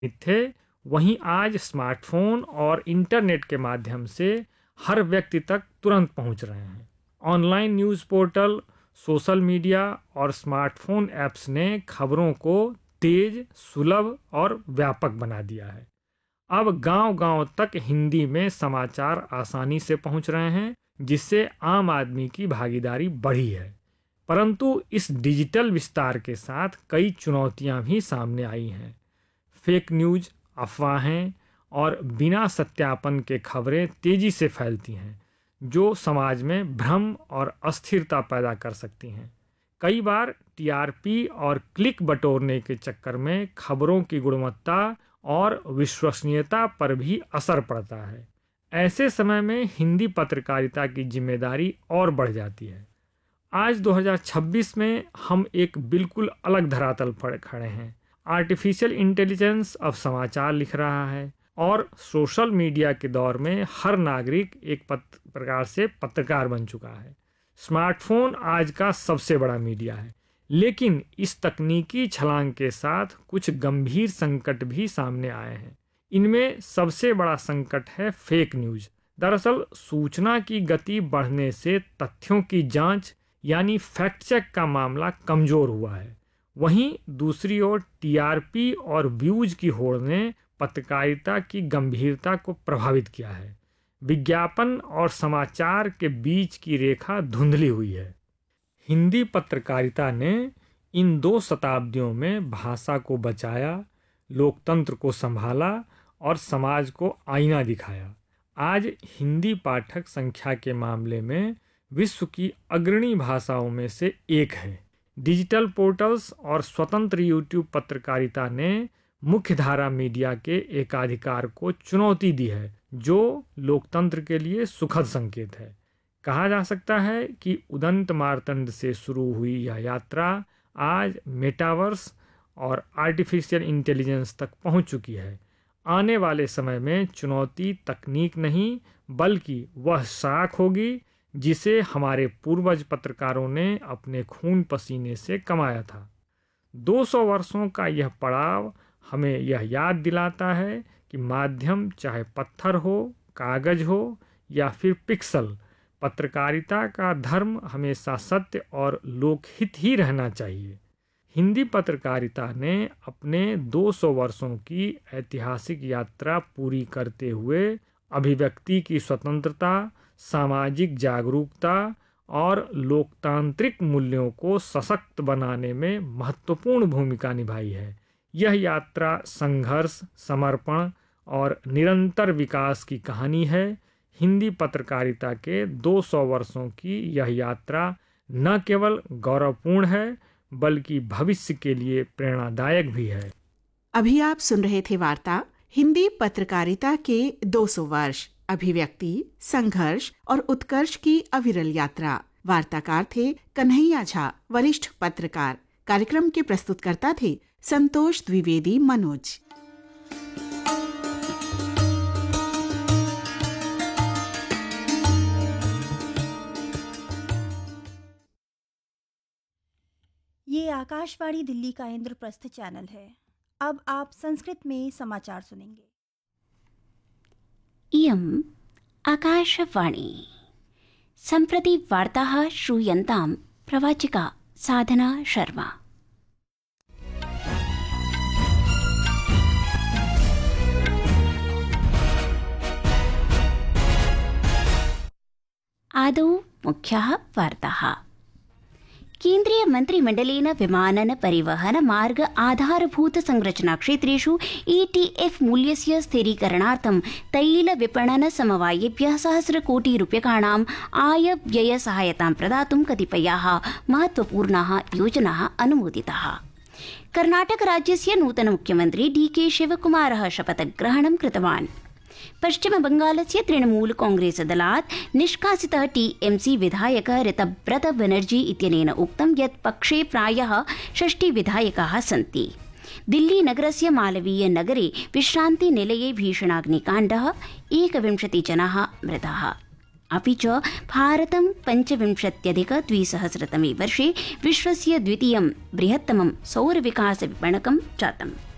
थे, वहीं आज स्मार्टफोन और इंटरनेट के माध्यम से हर व्यक्ति तक तुरंत पहुंच रहे हैं। Online news portal, social media और स्मार्टफोन ऐप्स ने खबरों को तेज, सुलभ और व्यापक बना दिया है। अब गांव-गांव तक हिंदी में समाचार आसानी से पहुंच रहे हैं, जिससे आम आदमी की भागीदारी बढ़ी है। परंतु इस डिजिटल विस्तार के साथ कई चुनौतियां भी सामने आई हैं। फेक न्यूज़, अफवाहें और बिना सत्यापन के खबरें तेजी से फैलती हैं, जो समाज में भ्रम और अस्थिरता पैदा कर सकती हैं। कई बार टीआरपी और क्लिक बटोरने के चक्कर में खबरों की गुणवत्ता और विश्वसनीयता पर भी असर पड़ता है। ऐसे समय में हिंदी पत्रकारिता की जिम्मेदारी और बढ़ जाती है। आज 2026 में हम एक बिल्कुल अलग धरातल पर खड़े हैं। आर्टिफिशियल इंटेलिजेंस अब समाचार लिख रहा है और सोशल मीडिया के दौर में हर नागरिक एक प्रकार से पत्रकार बन चुका है। स्मार्टफोन आज का सबसे बड़ा मीडिया है, लेकिन इस तकनीकी छलांग के साथ कुछ गंभीर संकट भी सामने आए हैं। इनमें सबसे बड़ा संकट है फेक न्यूज़। दरअसल सूचना की गति बढ़ने से तथ्यों की जांच यानी फैक्ट चेक का मामला कमजोर हुआ है। वहीं दूसरी ओर टीआरपी और व्यूज की होड़ ने पत्रकारिता की गंभीरता को प्रभावित किया है। विज्ञापन और समाचार के बीच की रेखा धुंधली हुई है। हिंदी पत्रकारिता ने इन 2 शताब्दियों में भाषा को बचाया, लोकतंत्र को संभाला और समाज को आईना दिखाया। आज हिंदी पाठक संख्या के मामले में विश्व की अग्रणी भाषाओं में से एक है। डिजिटल पोर्टल्स और स्वतंत्र यूट्यूब पत्रकारिता ने मुख्यधारा मीडिया के एकाधिकार को चुनौती दी है, जो लोकतंत्र के लिए सुखद संकेत है। कहा जा सकता है कि उदंत मार्तंड से शुरू हुई यह यात्रा आज मेटावर्स और आर्टिफिशियल इंटेलिजेंस तक पहुंच चुकी है। आने वाले समय में चुनौती तकनीक नहीं, बल्कि वह साख होगी जिसे हमारे पूर्वज पत्रकारों ने अपने खून पसीने से कमाया था। 200 वर्षों का यह पड़ाव हमें यह याद दिलाता है कि माध्यम चाहे पत्थर हो, कागज हो या फिर पिक्सल, पत्रकारिता का धर्म हमेशा सत्य और लोकहित ही रहना चाहिए। हिंदी पत्रकारिता ने अपने 200 वर्षों की ऐतिहासिक यात्रा पूरी करते हुए अभिव्यक्ति की स्वतंत्रता, सामाजिक जागरूकता और लोकतांत्रिक मूल्यों को सशक्त बनाने में महत्वपूर्ण भूमिका निभाई है। यह यात्रा संघर्ष, समर्पण और निरंतर विकास की कहानी है। हिंदी पत्रकारिता के 200 वर्षों की यह यात्रा न केवल गौरवपूर्ण है, बल्कि भविष्य के लिए प्रेरणादायक भी है। अभी आप सुन रहे थे वार्ता हिंदी पत्रकारिता के 200 वर्ष, अभिव्यक्ति, संघर्ष और उत्कर्ष की अविरल यात्रा। वार्ताकार थे कन्हैया झा, वरिष्ठ पत्रकार। कार्यक्रम के प्रस्तुतकर्ता थे संतोष द्विवेदी, मनोज। ये आकाशवाणी दिल्ली का इंद्रप्रस्थ चैनल है। अब आप संस्कृत में समाचार सुनेंगे। इयम् आकाशवाणी। सम्प्रति वार्ताः श्रूयन्तां प्रवाचिका साधना शर्मा। आदौ मुख्याः वार्ताः। केन्द्रीय मंत्रिमंडलेन विमानन, परिवहन, मार्ग आधारभूत संरचना क्षेत्रेषु ETF मूल्यस्य स्थिरीकरणार्थं तैल विपणन समवायेभ्यः सहस्रकोटिरूप्यकाणां आय व्यय सहायतां प्रदातुं कतिपयाः महत्वपूर्णाः योजनाः अनुमोदिताः। कर्णाटक राज्यस्य नूतन मुख्यमन्त्री DK शिवकुमारः शपथग्रहणं कृतवान्। पश्चिम बंगालस्य तृणमूल कांग्रेस दलात् निष्कासितः TMC विधायकः ऋतव्रत बनर्जी इत्यनेन उक्तं यत् पक्षे प्रायः 60 विधायकाः सन्ति। दिल्ली नगरस्य मालवीय नगरे विश्रान्ति निलये भीषणाग्निकाण्डः, 21 जनाः मृताः। अपि च भारतं 25,200 तमे वर्षे विश्वस्य द्वितीयं बृहत्तमं सौरविकास विपणकं जातम्।